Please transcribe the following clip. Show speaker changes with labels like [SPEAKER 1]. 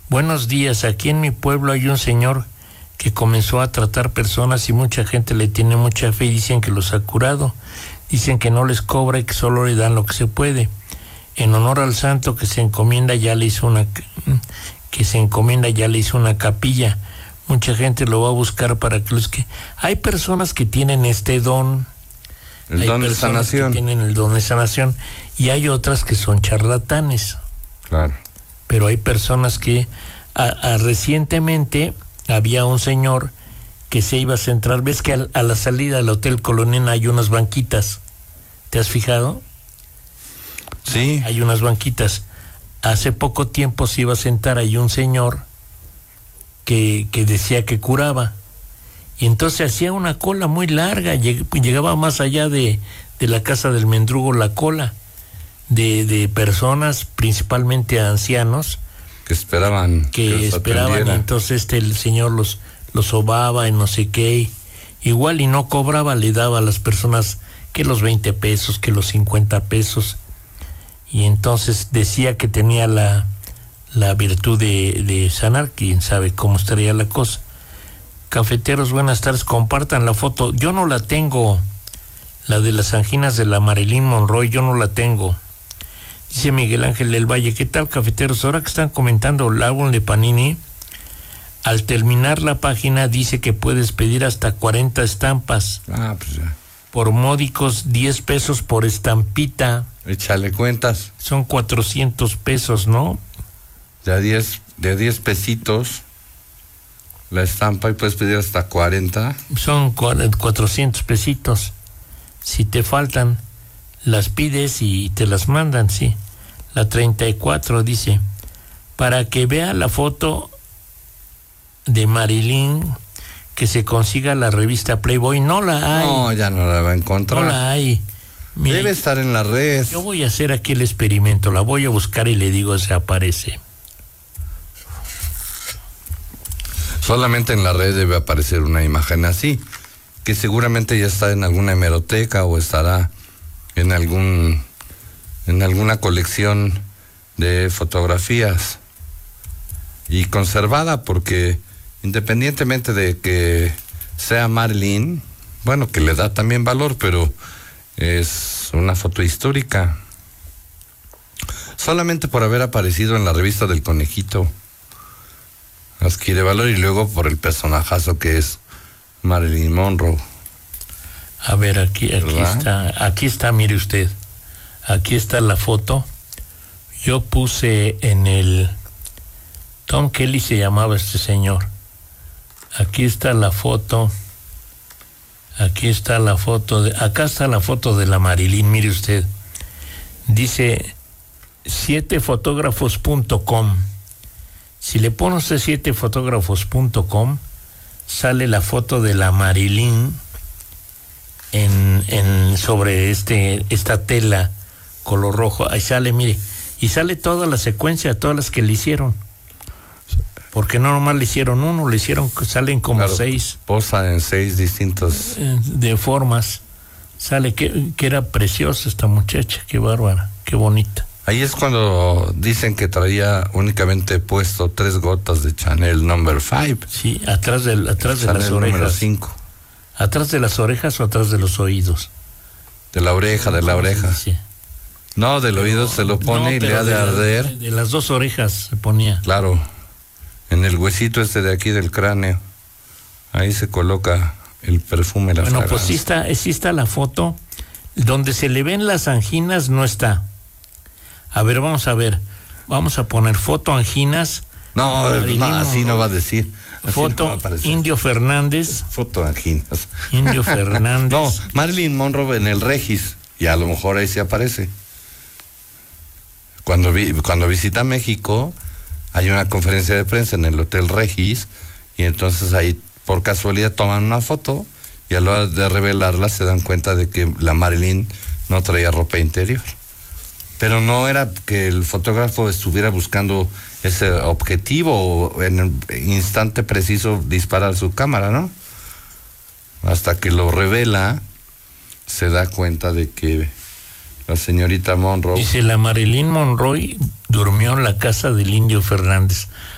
[SPEAKER 1] Buenos días, aquí en mi pueblo hay un señor que comenzó a tratar personas y mucha gente le tiene mucha fe y dicen que los ha curado. Dicen que no les cobra y que solo le dan lo que se puede. En honor al santo que se encomienda ya le hizo una capilla. Mucha gente lo va a buscar para que los que... Hay personas que tienen este don.
[SPEAKER 2] El don de sanación.
[SPEAKER 1] Tienen el don de sanación y hay otras que son charlatanes.
[SPEAKER 2] Claro.
[SPEAKER 1] Pero hay personas que recientemente había un señor que se iba a centrar. ¿Ves que a la salida del Hotel Colonial hay unas banquitas? ¿Te has fijado?
[SPEAKER 2] Sí.
[SPEAKER 1] Hay unas banquitas. Hace poco tiempo se iba a sentar ahí un señor que decía que curaba. Y entonces hacía una cola muy larga, llegaba más allá de la casa del Mendrugo la cola de personas, principalmente ancianos,
[SPEAKER 2] que esperaban
[SPEAKER 1] y entonces el señor los sobaba y no sé qué, igual y no cobraba, le daba a las personas que los 20 pesos, que los 50 pesos, y entonces decía que tenía la virtud de sanar. Quién sabe cómo estaría la cosa. Cafeteros, buenas tardes, compartan la foto. Yo no la tengo, la de las anginas de la Marilyn Monroe, yo no la tengo. Dice Miguel Ángel del Valle, ¿qué tal, cafeteros? Ahora que están comentando el álbum de Panini, al terminar la página dice que puedes pedir hasta 40 estampas.
[SPEAKER 2] Pues ya.
[SPEAKER 1] Por módicos 10 pesos por estampita.
[SPEAKER 2] Échale cuentas.
[SPEAKER 1] Son 400 pesos, ¿no?
[SPEAKER 2] De 10 pesitos la estampa y puedes pedir hasta 40.
[SPEAKER 1] Son 400 pesitos. Si te faltan, las pides y te las mandan, sí. La 34 dice, para que vea la foto de Marilyn, que se consiga la revista Playboy. No la hay.
[SPEAKER 2] No, ya no la va a encontrar.
[SPEAKER 1] No la hay. Mira,
[SPEAKER 2] debe estar en la red.
[SPEAKER 1] Yo voy a hacer aquí el experimento, la voy a buscar y le digo si aparece.
[SPEAKER 2] Solamente en la red debe aparecer una imagen así, que seguramente ya está en alguna hemeroteca o estará en alguna colección de fotografías y conservada, porque independientemente de que sea Marilyn, bueno, que le da también valor, pero es una foto histórica. Solamente por haber aparecido en la revista del Conejito adquiere valor, y luego por el personajazo que es Marilyn Monroe.
[SPEAKER 1] A ver, aquí está, mire usted. Aquí está la foto. Yo puse en el... Tom Kelly se llamaba este señor. Aquí está la foto. Acá está la foto de la Marilyn, mire usted. Dice 7fotógrafos.com. Si le pone usted 7fotógrafos.com, sale la foto de la Marilyn sobre esta tela color rojo. Ahí sale, mire, y sale toda la secuencia, todas las que le hicieron. Porque no nomás le hicieron uno, salen como 6.
[SPEAKER 2] Posa en 6 distintos
[SPEAKER 1] de formas. Sale que era preciosa esta muchacha, qué bárbara, qué bonita.
[SPEAKER 2] Ahí es cuando dicen que traía únicamente puesto 3 gotas de Chanel No. 5.
[SPEAKER 1] Sí, atrás de las orejas.
[SPEAKER 2] Número 5.
[SPEAKER 1] ¿Atrás de las orejas o atrás de los oídos?
[SPEAKER 2] De la oreja, Sí. No, del oído se lo pone y le ha de arder.
[SPEAKER 1] De las 2 orejas se ponía.
[SPEAKER 2] Claro, en el huesito de aquí del cráneo. Ahí se coloca el perfume, la fragancia.
[SPEAKER 1] Pues sí está la foto. Donde se le ven las anginas no está. A ver, vamos a poner foto anginas.
[SPEAKER 2] No, así no va a decir. Así
[SPEAKER 1] foto
[SPEAKER 2] no
[SPEAKER 1] Indio Fernández.
[SPEAKER 2] Foto anginas.
[SPEAKER 1] Indio Fernández.
[SPEAKER 2] No, Marilyn Monroe en el Regis, y a lo mejor ahí se aparece. Cuando visita México, hay una conferencia de prensa en el Hotel Regis, y entonces ahí por casualidad toman una foto, y a la hora de revelarla se dan cuenta de que la Marilyn no traía ropa interior. Pero no era que el fotógrafo estuviera buscando ese objetivo o en el instante preciso disparar su cámara, ¿no? Hasta que lo revela, se da cuenta de que la señorita Monroe...
[SPEAKER 1] Dice, la Marilyn Monroe durmió en la casa del Indio Fernández.